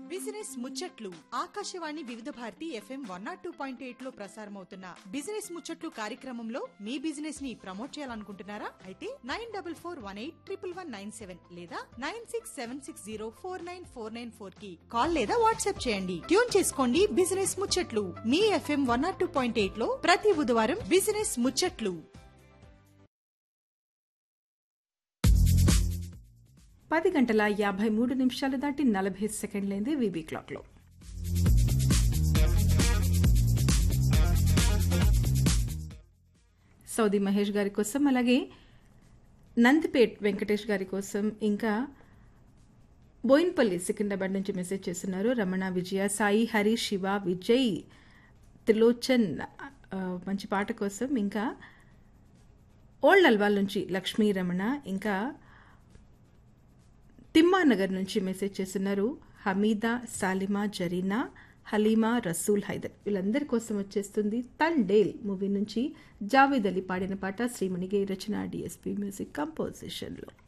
Business ముచ్చట్లు ఆకాశవాణి వివిధ Bharati FM 102.8 లో ప్రసారమవుతున్న బిజినెస్ ముచ్చట్లు కార్యక్రమంలో మీ బిజినెస్ ని ప్రమోట్ చేయాలనుకుంటున్నారా? అయితే 9418111197 లేదా 9676049494 కి కాల్ లేదా వాట్సాప్ చేయండి. ట్యూన్ చేసుకోండి బిజినెస్ ముచ్చట్లు మీ FM 102.8 లో ప్రతి బుధవారం బిజినెస్ ముచ్చట్లు. 10:53 దాటి 40 సెకండ్లైంది వీబీ క్లాక్లో. సౌదీ మహేష్ గారి కోసం, అలాగే నందిపేట్ వెంకటేష్ గారి కోసం, ఇంకా బోయిన్పల్లి సికింద్రాబాద్ నుంచి మెసేజ్ చేస్తున్నారు. రమణ, విజయ, సాయి, హరి, శివ, విజయ్, త్రిలోచన్ మంచి పాట కోసం, ఇంకా ఓల్డ్ అల్వాల్ నుంచి లక్ష్మీ రమణ, ఇంకా తిమ్మానగర్ నుంచి మెసేజ్ చేస్తున్నారు. హమీదా, సాలిమా, జరీనా, హలీమా, రసూల్ హైదర్. వీళ్ళందరి కోసం వచ్చేస్తుంది తండేల్ మూవీ నుంచి జావేద్ అలీ పాడిన పాట. శ్రీమణిగే రచన, డిఎస్పీ మ్యూజిక్ కంపోజిషన్లో.